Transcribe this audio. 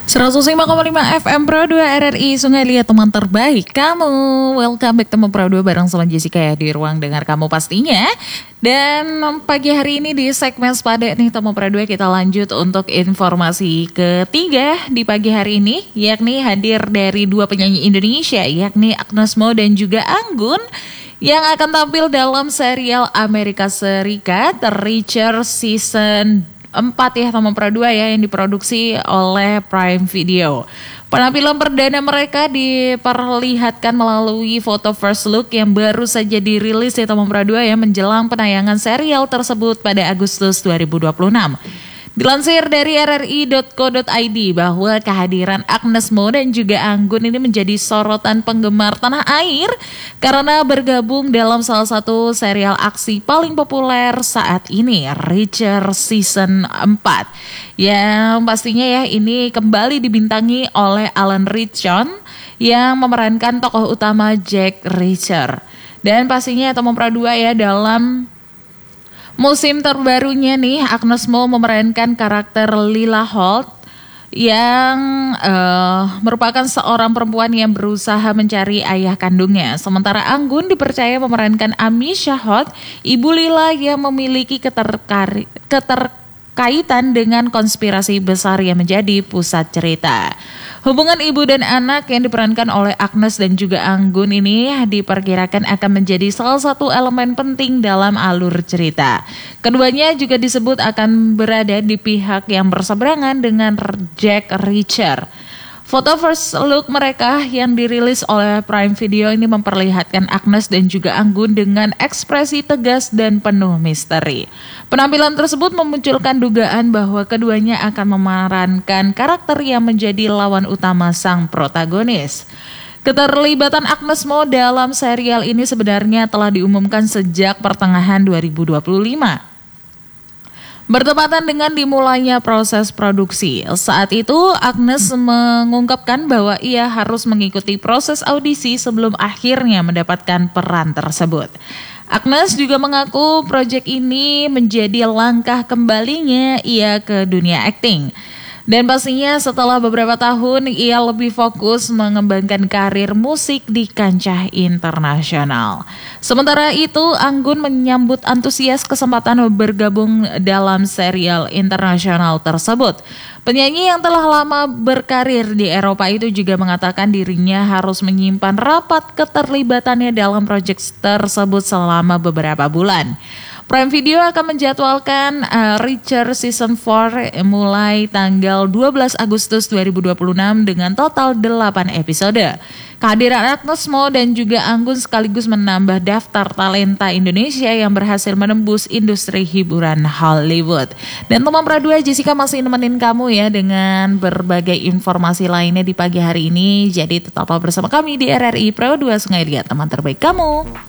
105,5 FM Pro 2 RRI Sungai Liat, teman terbaik kamu. Welcome back teman Pro 2 bareng sama Jessica ya di ruang dengar kamu pastinya. Dan pagi hari ini di segmen Sepada nih teman Pro 2 kita lanjut untuk informasi ketiga di pagi hari ini, yakni hadir dari dua penyanyi Indonesia, yakni Agnes Mo dan juga Anggun, yang akan tampil dalam serial Amerika Serikat Reacher Season 4 ya teman Pro 2 ya, yang diproduksi oleh Prime Video. Penampilan perdana mereka diperlihatkan melalui foto first look yang baru saja dirilis ya teman Pro 2 ya, menjelang penayangan serial tersebut pada Agustus 2026. Dilansir dari rri.co.id bahwa kehadiran Agnes Mo dan juga Anggun ini menjadi sorotan penggemar tanah air karena bergabung dalam salah satu serial aksi paling populer saat ini, Reacher Season 4. Yang pastinya ya ini kembali dibintangi oleh Alan Ritchson yang memerankan tokoh utama Jack Reacher. Dan pastinya teman Pro 2 ya, dalam musim terbarunya nih, Agnes Mo memerankan karakter Lila Holt yang merupakan seorang perempuan yang berusaha mencari ayah kandungnya. Sementara Anggun dipercaya memerankan Amisha Holt, ibu Lila yang memiliki keterkaitan dengan konspirasi besar yang menjadi pusat cerita. Hubungan ibu dan anak yang diperankan oleh Agnes dan juga Anggun ini diperkirakan akan menjadi salah satu elemen penting dalam alur cerita. Keduanya juga disebut akan berada di pihak yang berseberangan dengan Jack Reacher. Foto first look mereka yang dirilis oleh Prime Video ini memperlihatkan Agnes dan juga Anggun dengan ekspresi tegas dan penuh misteri. Penampilan tersebut memunculkan dugaan bahwa keduanya akan memerankan karakter yang menjadi lawan utama sang protagonis. Keterlibatan Agnes Mo dalam serial ini sebenarnya telah diumumkan sejak pertengahan 2025. Bertepatan dengan dimulainya proses produksi. Saat itu Agnes mengungkapkan bahwa ia harus mengikuti proses audisi sebelum akhirnya mendapatkan peran tersebut. Agnes juga mengaku proyek ini menjadi langkah kembalinya ia ke dunia akting. Dan pastinya setelah beberapa tahun ia lebih fokus mengembangkan karir musik di kancah internasional. Sementara itu Anggun menyambut antusias kesempatan bergabung dalam serial internasional tersebut. Penyanyi yang telah lama berkarir di Eropa itu juga mengatakan dirinya harus menyimpan rapat keterlibatannya dalam proyek tersebut selama beberapa bulan. Prime Video akan menjadwalkan Reacher Season 4 mulai tanggal 12 Agustus 2026 dengan total 8 episode. Kehadiran Agnes Mo dan juga Anggun sekaligus menambah daftar talenta Indonesia yang berhasil menembus industri hiburan Hollywood. Dan teman Pro 2, Jessica masih nemenin kamu ya dengan berbagai informasi lainnya di pagi hari ini. Jadi tetaplah bersama kami di RRI Pro 2 Sungai Liat, teman terbaik kamu.